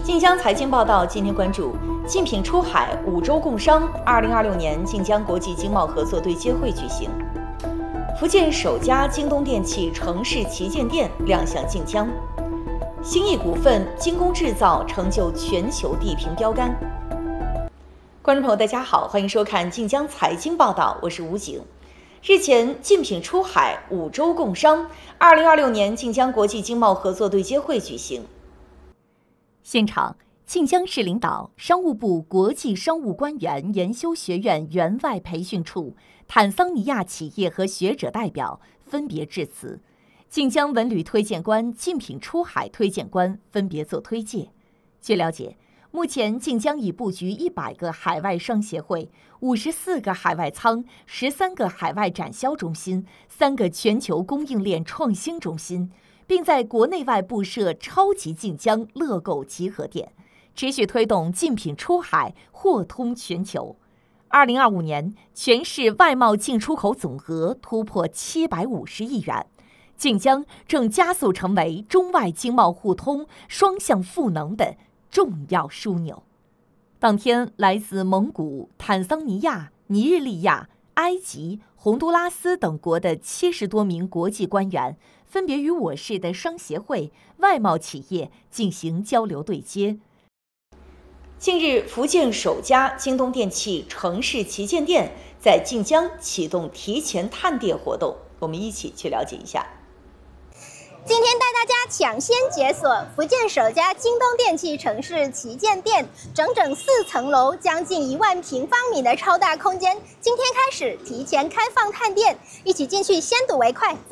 晋江财经报道今天关注：竞品出海，5州共商，2026年晋江国际经贸合作对接会举行。福建首家京东电器城市旗舰店亮相晋江。兴义股份精工制造成就全球地平标杆。观众朋友，大家好，欢迎收看晋江财经报道，我是吴景。日前，竞品出海，5州共商，2026年晋江国际经贸合作对接会举行。现场，晋江市领导、商务部国际商务官员研修学院员外培训处、坦桑尼亚企业和学者代表分别致辞，晋江文旅推荐官、竞品出海推荐官分别作推介。据了解，目前晋江已布局100个海外商协会、54个海外仓、13个海外展销中心、3个全球供应链创新中心，并在国内外布设超级晋江乐购集合点，持续推动竞品出海货通全球。2025年，全市外贸进出口总额突破750亿元，晋江正加速成为中外经贸互通、双向赋能的重要枢纽。当天，来自蒙古、坦桑尼亚、尼日利亚、埃及、洪都拉斯等国的70多名国际官员，分别与我市的商协会、外贸企业进行交流对接。近日，福建首家京东电器城市旗舰店在晋江启动提前探店活动，我们一起去了解一下。 今天带大家抢先解锁福建首家京东电器城市旗舰店，整整4层楼，将近1万平方米的超大空间。今天开始提前开放探店，一起进去先睹为快，走。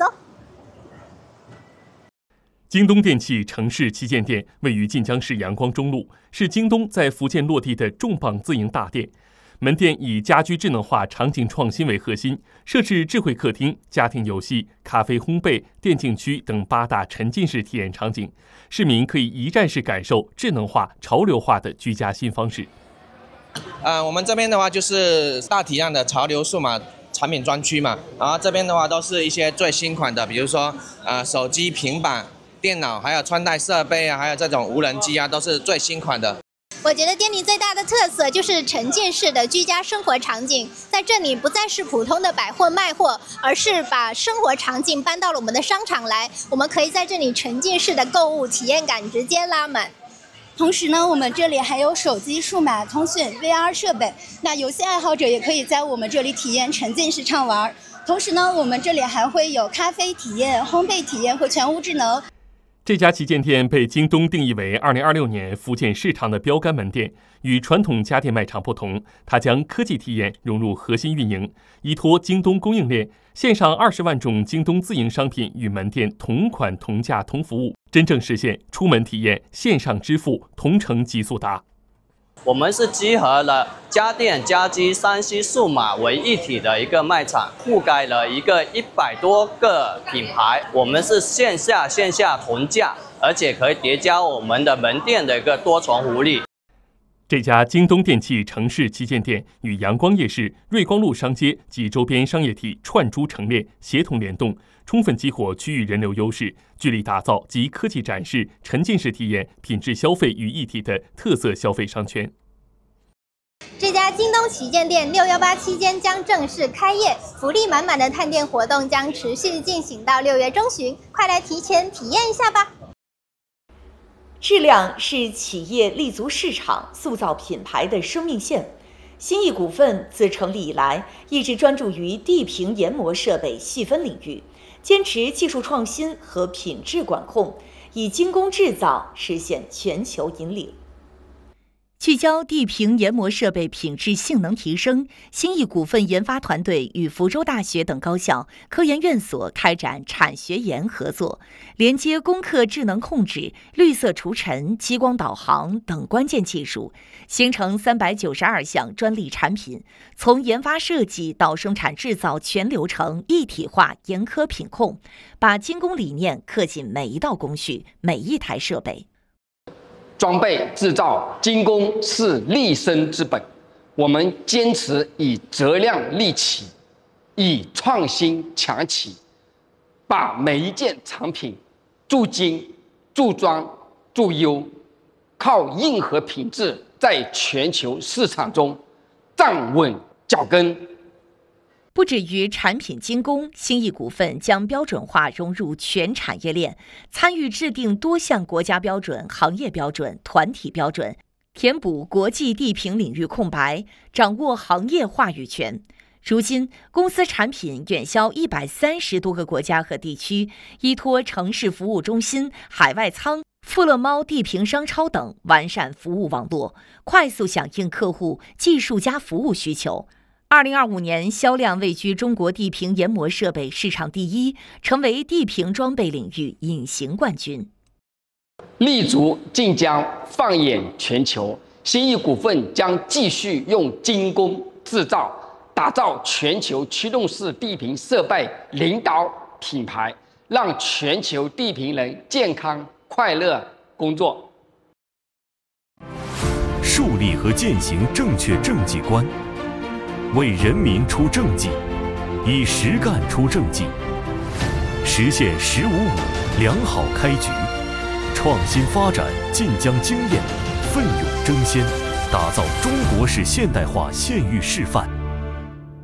京东电器城市旗舰店位于晋江市阳光中路，是京东在福建落地的重磅自营大店。门店以家居智能化、场景创新为核心，设置智慧客厅、家庭游戏、咖啡烘焙、电竞区等8大沉浸式体验场景，市民可以一站式感受智能化、潮流化的居家新方式。 我们这边的话就是大体量的潮流数码产品专区嘛，然后这边的话都是一些最新款的，比如说手机、平板、电脑，还有穿戴设备啊，还有这种无人机啊，都是最新款的。 我觉得店里最大的特色就是沉浸式的居家生活场景，在这里不再是普通的百货卖货，而是把生活场景搬到了我们的商场来，我们可以在这里沉浸式的购物体验感直接拉满。 同时呢，我们这里还有手机数码通讯 VR 设备，那游戏爱好者也可以在我们这里体验沉浸式畅玩。同时呢，我们这里还会有咖啡体验、烘焙体验和全屋智能。 这家旗舰店被京东定义为2026年福建市场的标杆门店。与传统家电卖场不同，它将科技体验融入核心运营，依托京东供应链，线上20万种京东自营商品与门店同款同价同服务，真正实现出门体验、线上支付同城极速达。 我们是集合了家电、家居、3C 数码为一体的一个卖场，覆盖了一个100多个品牌。我们是线下线下同价，而且可以叠加我们的门店的一个多重福利。 这家京东电器城市旗舰店与阳光夜市、瑞光路商街及周边商业体串珠成链，协同联动，充分激活区域人流优势，聚力打造集科技展示、沉浸式体验、品质消费于一体的特色消费商圈。 这家京东旗舰店618期间将正式开业，福利满满的探店活动将持续进行到6月中旬，快来提前体验一下吧！ 质量是企业立足市场、塑造品牌的生命线。兴义股份自成立以来，一直专注于地平研磨设备细分领域，坚持技术创新和品质管控，以精工制造实现全球引领。聚焦地平研磨设备品质性能提升，兴义股份研发团队与福州大学等高校、科研院所开展产学研合作，连接攻克智能控制、绿色除尘、激光导航等关键技术，形成392项专利产品，从研发设计到生产制造全流程一体化、严苛品控，把精工理念刻进每一道工序、每一台设备。 装备制造精工是立身之本，我们坚持以质量立起，以创新强起，把每一件产品注精、注装、注优， 靠硬核品质在全球市场中站稳脚跟。 不止于产品精工，兴义股份将标准化融入全产业链，参与制定多项国家标准、行业标准、团体标准，填补国际地平领域空白，掌握行业话语权。如今，公司产品远销130多个国家和地区，依托城市服务中心、海外仓、富乐猫地平商超等完善服务网络，快速响应客户技术加服务需求。2025年销量位居中国地平研磨设备市场第一，成为地平装备领域隐形冠军。 立足晋江，放眼全球，兴义股份将继续用精工制造打造全球驱动式地平设备领导品牌，让全球地平人健康快乐工作。 树立和践行正确政绩观，为人民出政绩，以实干出政绩，实现“1055”良好开局，创新发展晋江经验，奋勇争先，打造中国式现代化县域示范。